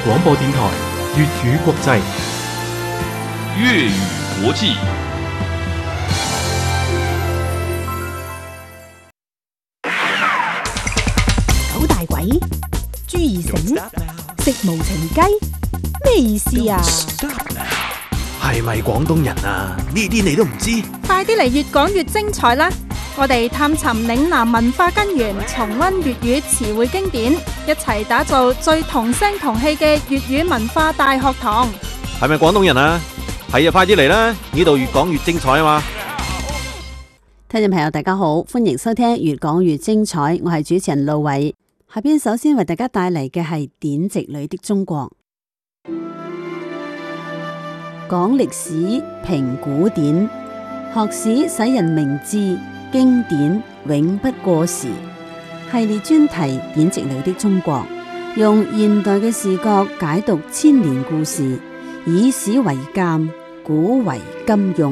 廣播電台粵語國際粵語國際九大鬼、朱二繩、食無情雞，咩意思啊？ 係咪廣東人啊？呢啲你都唔知？ 快啲嚟越講越精彩啦！我哋探尋嶺南文化根源，重溫粵語詞彙經典，一齊打造最同聲同氣嘅粵語文化大學堂。 係咪廣東人啊？係啊，快啲嚟啦！呢度越講越精彩啊嘛！ 聽眾朋友大家好，歡迎收聽越講越精彩，我係主持人路偉。下邊首先為大家帶嚟嘅係典籍裏的中國，講歷史評古典，學史使人明智，經典永不過時。系列專題典籍裏的中國，用現代嘅視角解讀千年故事，以史為鑑，古為今用。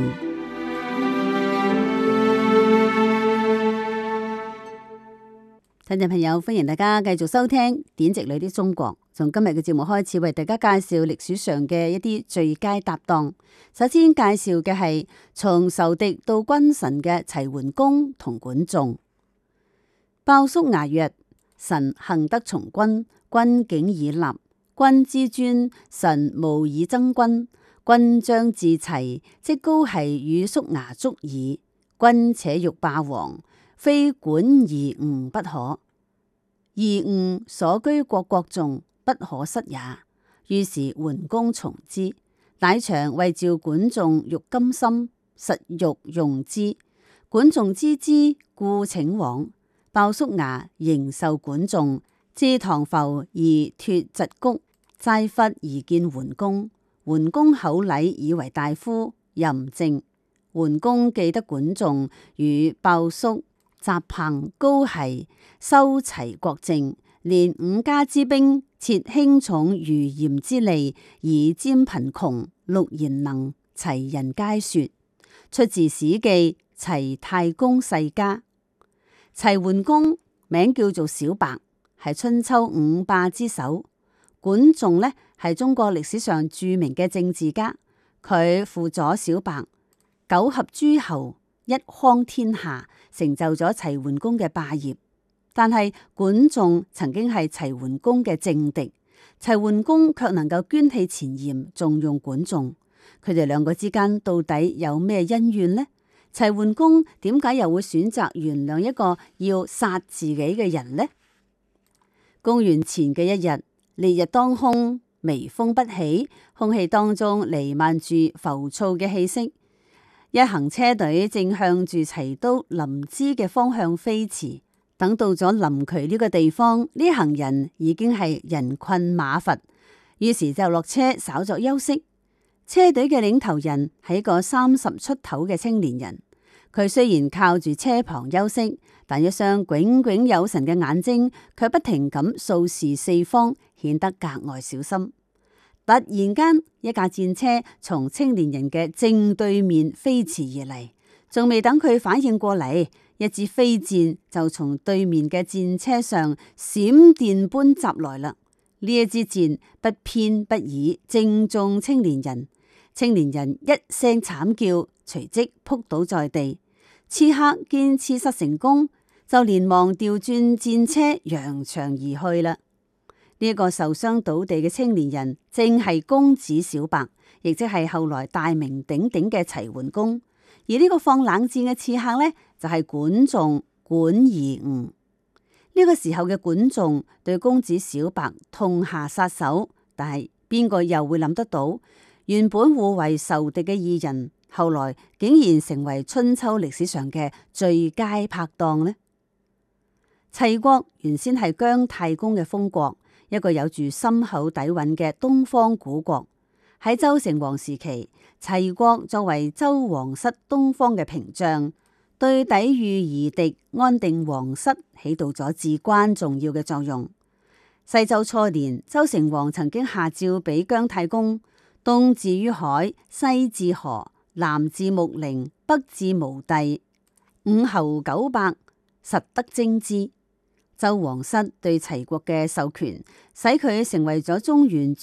聽眾朋友，歡迎大家繼續收聽典籍裏的中國。從今日嘅節目開始，為大家介紹歷史上嘅一啲最佳搭檔。首先介紹嘅係從仇敵到君臣嘅齊桓公同管仲。鮑叔牙曰：臣幸得從君，君景以立。君之尊，臣無以爭君。君將自齊，即高奚與叔牙足矣。君且欲霸王，非管夷吾不可。夷吾所居國重，不可失也。於是桓公從之。乃長為召管仲欲甘心，實欲用之。管仲知之，故請往。鮑叔牙迎受管仲，至堂阜而脫疾谷，齋忽而見桓公。桓公厚禮，以為大夫，任政。桓公記得管仲與鮑叔集朋高奚，修齊國政，連5家之兵，設輕重如鹽之利，以瞻貧窮，錄賢能，齊人皆說。出自史記齊太公世家。齊桓公名叫做小白，係春秋5霸之首。管仲呢係中國歷史上著名嘅政治家，佢輔佐小白9合諸侯，一匡天下，成就咗齊桓公嘅霸業。但係管仲曾經係齊桓公嘅政敵，齊桓公卻能夠捐棄前嫌，重用管仲。佢哋兩個之間到底有咩恩怨呢？齊桓公點解又會選擇原諒一個要殺自己嘅人呢？公元前嘅一日，烈日當空，微風不起，空氣當中彌漫住浮躁嘅氣息。一行車隊正向住齊都臨淄嘅方向飛馳。等到咗臨渠呢個地方，呢行人已經係人困馬乏，於是就落車稍作休息。車隊嘅領頭人係一個30出頭嘅青年人，佢雖然靠住車旁休息，但一雙炯炯有神嘅眼睛卻不停咁掃視四方，顯得格外小心。突然間，一架戰車從青年人嘅正對面飛馳而嚟，仲未等佢反應過嚟，一支飛箭就從對面嘅戰車上閃電般襲來啦。呢一支箭不偏不倚，正中青年人。青年人一聲慘叫，隨即撲倒在地。刺客見刺殺成功，就連忙調轉戰車揚長而去啦。呢一個受傷倒地嘅青年人，正係公子小白，亦即係後來大名鼎鼎嘅齊桓公。而呢個放冷箭嘅刺客呢，就係管仲管夷吾。呢個時候嘅管仲對公子小白痛下殺手，但係邊個又會諗得到，原本互為仇敵嘅二人，後來竟然成為春秋歷史上嘅最佳拍檔呢？齊國原先係姜太公嘅封國，一個有住深厚底蘊嘅東方古國。喺周成王時期，齊國作為周皇室東方嘅屏障，對抵禦夷敵、安定皇室起到咗至關重要嘅作用。西周初年，周成王曾經下詔俾姜太公，東至于海，西至河，南至穆陵，北至毛地，5侯900，實得征之。周皇室對齊國嘅授權，使佢成為咗中原